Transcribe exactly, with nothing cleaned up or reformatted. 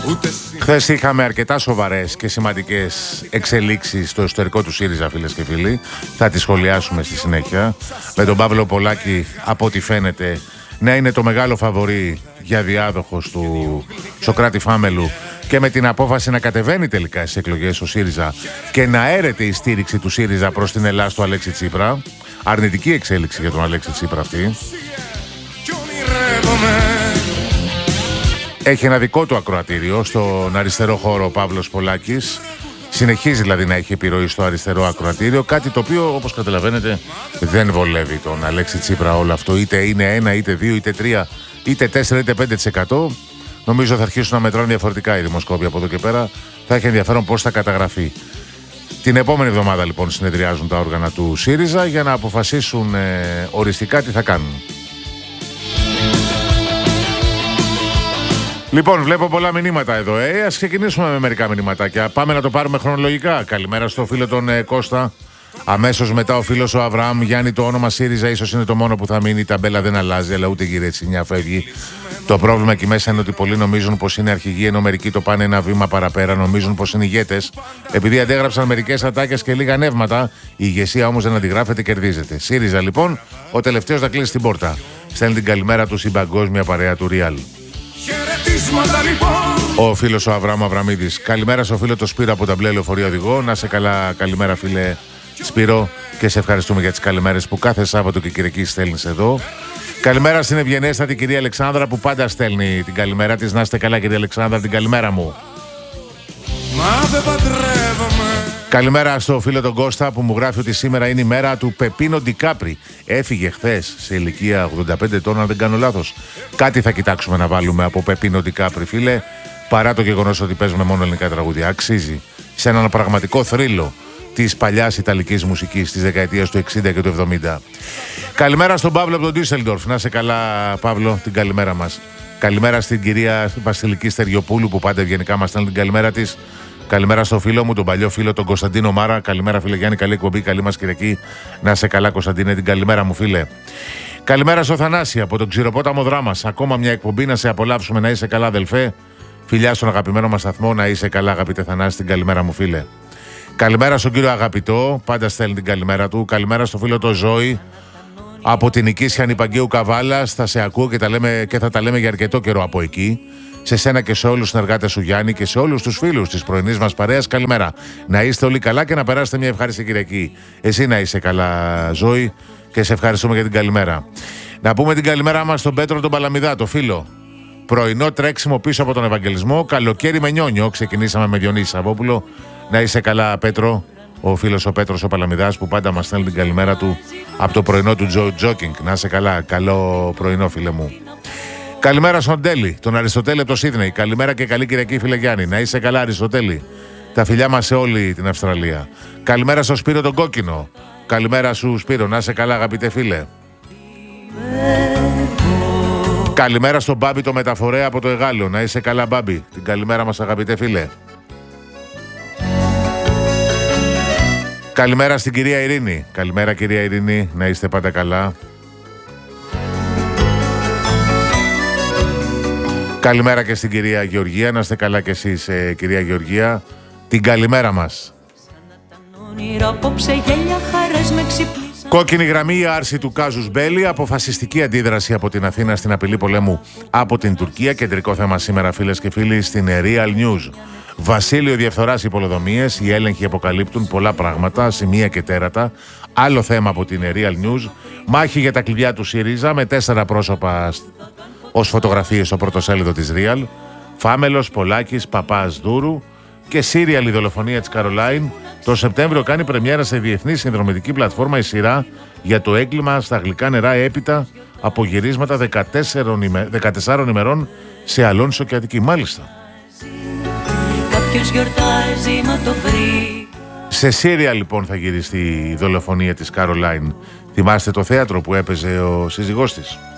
Χθες είχαμε αρκετά σοβαρές και σημαντικές εξελίξεις στο εσωτερικό του ΣΥΡΙΖΑ, φίλες και φίλοι. Θα τις σχολιάσουμε στη συνέχεια. Με τον Παύλο Πολάκη, από ό,τι φαίνεται, να είναι το μεγάλο φαβορί για διάδοχος του Σωκράτη Φάμελου και με την απόφαση να κατεβαίνει τελικά στις εκλογές ο ΣΥΡΙΖΑ και να έρεται η στήριξη του ΣΥΡΙΖΑ προς την Ελλάδα του Αλέξη Τσίπρα. Αρνητική εξέλιξη για τον Αλέξη Τσίπρα αυτή. Έχει ένα δικό του ακροατήριο στον αριστερό χώρο ο Παύλος Πολάκης. Συνεχίζει δηλαδή να έχει επιρροή στο αριστερό ακροατήριο. Κάτι το οποίο, όπως καταλαβαίνετε, δεν βολεύει τον Αλέξη Τσίπρα όλο αυτό. Είτε είναι ένα, είτε δύο, είτε τρία, είτε τέσσερα, είτε πέντε τοις εκατό. Νομίζω θα αρχίσουν να μετράνε διαφορετικά οι δημοσκόποι από εδώ και πέρα. Θα έχει ενδιαφέρον πώς θα καταγραφεί. Την επόμενη εβδομάδα λοιπόν συνεδριάζουν τα όργανα του ΣΥΡΙΖΑ για να αποφασίσουν ε, οριστικά τι θα κάνουν. Λοιπόν, βλέπω πολλά μηνύματα εδώ. Ε. Ας ξεκινήσουμε με μερικά μηνύματάκια. Πάμε να το πάρουμε χρονολογικά. Καλημέρα στο φίλο τον ε, Κώστα. Αμέσως μετά ο φίλος ο Αβραάμ. Γιάννη, το όνομα ΣΥΡΙΖΑ ίσως είναι το μόνο που θα μείνει. Η ταμπέλα δεν αλλάζει, αλλά ούτε γύρω έτσι μια φεύγει. Το πρόβλημα εκεί μέσα είναι ότι πολλοί νομίζουν πως είναι αρχηγοί, ενώ μερικοί το πάνε ένα βήμα παραπέρα. Νομίζουν πως είναι ηγέτες. Επειδή αντέγραψαν μερικές ατάκες και λίγα νεύματα, η ηγεσία όμως δεν αντιγράφεται, κερδίζεται. ΣΥΡΙΖΑ λοιπόν, ο τελευταίος θα κλείσει την πόρτα. Στέλνει την καλημέρα του στην παγκόσμια παρέα του Real. Ο φίλος ο Αβραάμ Αβραμίδης. Καλημέρα στο φίλο το Σπύρο από τα μπλε λεωφορεία οδηγό. Να σε καλά, καλημέρα φίλε Σπύρο, και σε ευχαριστούμε για τις καλημέρες που κάθε Σάββατο και Κυριακή στέλνεις εδώ. Καλημέρα στην ευγενέστατη κυρία Αλεξάνδρα που πάντα στέλνει την καλημέρα της. Να είστε καλά κυρία Αλεξάνδρα, την καλημέρα μου. Μα δεν παντρεύομαι. Καλημέρα στο φίλο τον Κώστα που μου γράφει ότι σήμερα είναι η μέρα του Πεπίνο Ντικάπρι. Έφυγε χθες σε ηλικία ογδόντα πέντε ετών, αν δεν κάνω λάθος. Κάτι θα κοιτάξουμε να βάλουμε από Πεπίνο Ντικάπρι, φίλε, παρά το γεγονός ότι παίζουμε μόνο ελληνικά τραγούδια. Αξίζει σε έναν πραγματικό θρύλο της παλιάς ιταλικής μουσικής της δεκαετίας του εξήντα και του εβδομήντα. Καλημέρα στον Παύλο από τον Ντίσσελντορφ. Να σε καλά, Παύλο, την καλημέρα μας. Καλημέρα στην κυρία Βασιλική Στεριοπούλου που πάντα ευγενικά μας στέλνει την καλημέρα της. Καλημέρα στο φίλο μου, τον παλιό φίλο, τον Κωνσταντίνο Μάρα. Καλημέρα, φίλε Γιάννη, καλή εκπομπή, καλή μας Κυριακή. Να σε καλά, Κωνσταντίνε, την καλημέρα μου, φίλε. Καλημέρα στο Θανάση από τον Ξηροπόταμο Δράμας. Ακόμα μια εκπομπή, να σε απολαύσουμε, να είσαι καλά, αδελφέ. Φιλιά στον αγαπημένο μας σταθμό, να είσαι καλά, αγαπητέ Θανάση, την καλημέρα μου, φίλε. Καλημέρα στον κύριο Αγαπητό, πάντα στέλνει την καλημέρα του. Καλημέρα στο φίλο το Ζώη από την Οικίσια Νηπαγκαίου Καβάλας. Θα σε ακούω και, τα λέμε, και θα τα λέμε για αρκετό καιρό από εκεί. Σε σένα και σε όλους τους συνεργάτες σου, Γιάννη, και σε όλους τους φίλους της πρωινής μας παρέας, καλημέρα. Να είστε όλοι καλά και να περάσετε μια ευχάριστη Κυριακή. Εσύ να είσαι καλά, Ζώη, και σε ευχαριστούμε για την καλημέρα. Να πούμε την καλημέρα μας στον Πέτρο τον Παλαμιδά, το φίλο. Πρωινό τρέξιμο πίσω από τον Ευαγγελισμό, καλοκαίρι με νιόνιο. Ξεκινήσαμε με Διονύση Σαββόπουλο. Να είσαι καλά, Πέτρο. Ο φίλος ο Πέτρος ο Παλαμιδάς που πάντα μας στέλνει την καλημέρα του από το πρωινό του Τζο Τζόκινγκ. Να είσαι καλά, καλό πρωινό, φίλε μου. Καλημέρα στον Τέλη, τον Αριστοτέλη από το Σίδνεϊ. Καλημέρα και καλή Κυριακή, φίλε Γιάννη. Να είσαι καλά, Αριστοτέλη. Τα φιλιά μας σε όλη την Αυστραλία. Καλημέρα στον Σπύρο τον Κόκκινο. Καλημέρα σου, Σπύρο. Να είσαι καλά, αγαπητέ φίλε. Καλημέρα στον Μπάμπη το μεταφορέα από το Εγάλεο. Να είσαι καλά, Μπάμπη. Την καλημέρα μας, αγαπητέ φίλε. Καλημέρα στην κυρία Ειρήνη. Καλημέρα, κυρία Ειρήνη. Να είστε πάντα καλά. Καλημέρα και στην κυρία Γεωργία. Να είστε καλά και εσείς, ε, κυρία Γεωργία. Την καλημέρα μας. Κόκκινη γραμμή, η άρση του Κάζους Μπέλη. Αποφασιστική αντίδραση από την Αθήνα στην απειλή πολέμου από την Τουρκία. Κεντρικό θέμα σήμερα, φίλες και φίλοι, στην Real News. Βασίλειο διαφθοράς υπολοδομίες. Οι έλεγχοι αποκαλύπτουν πολλά πράγματα, σημεία και τέρατα. Άλλο θέμα από την Real News. Μάχη για τα κλειδιά του ΣΥΡΙΖΑ με τέσσερα πρόσωπα ως φωτογραφίες στο πρωτοσέλιδο της Real. Φάμελος, Πολάκης, Παπάς, Δούρου και σύριαλ η δολοφονία της Καρολάιν. Το Σεπτέμβριο κάνει πρεμιέρα σε διεθνή συνδρομητική πλατφόρμα η σειρά για το έγκλημα στα γλυκά νερά έπειτα από γυρίσματα δεκατεσσάρων ημερών σε Αλόνσο και Αττική. Μάλιστα. Σε σύριαλ λοιπόν θα γυριστεί η δολοφονία της Καρολάιν. Θυμάστε το θέατρο που έπαιζε ο σύζυγός της.